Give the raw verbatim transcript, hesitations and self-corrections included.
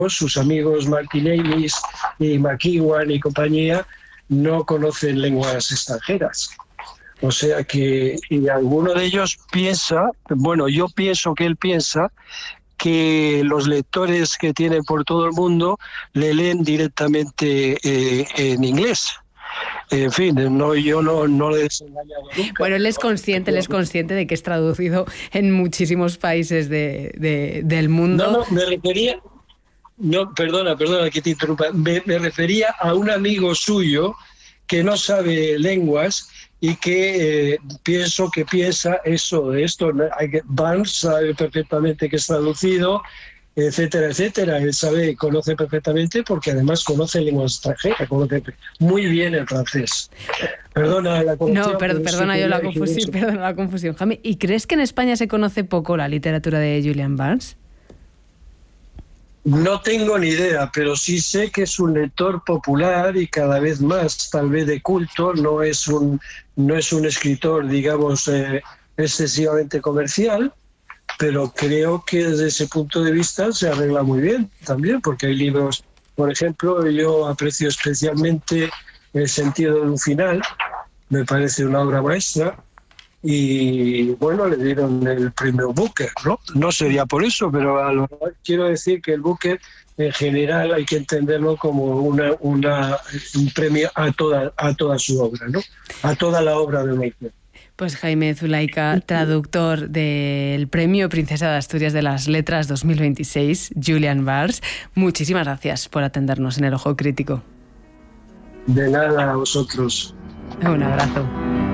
sus amigos Martinelli y McEwan y compañía, no conocen lenguas extranjeras. O sea que, y alguno de ellos piensa, bueno, yo pienso que él piensa que los lectores que tiene por todo el mundo le leen directamente eh, en inglés. En fin, no, yo no, no le he desengañado nunca. Bueno, él es consciente, él es consciente de que es traducido en muchísimos países de, de, del mundo. No, no, me refería, no, perdona, perdona que te interrumpa, me, me refería a un amigo suyo que no sabe lenguas y que eh, pienso que piensa eso de esto. Barnes sabe perfectamente que es traducido, etcétera, etcétera. Él sabe, conoce perfectamente porque además conoce lengua extranjera, conoce muy bien el francés. Perdona la confusión. No, per, perdona yo la confusión, perdona la confusión, Jaime. ¿Y crees que en España se conoce poco la literatura de Julian Barnes? No tengo ni idea, pero sí sé que es un lector popular y cada vez más, tal vez de culto. No es un, no es un escritor, digamos, eh, excesivamente comercial, pero creo que desde ese punto de vista se arregla muy bien también, porque hay libros, por ejemplo, yo aprecio especialmente El sentido de un final, me parece una obra maestra. Y bueno, le dieron el premio Booker, ¿no? No sería por eso, pero a lo mejor quiero decir que el Booker en general hay que entenderlo como una, una un premio a toda a toda su obra, ¿no? A toda la obra de Booker. Pues Jaime Zulaika, traductor del Premio Princesa de Asturias de las Letras dos mil veintiséis, Julian Barnes, muchísimas gracias por atendernos en El Ojo Crítico. De nada, a vosotros. Un abrazo.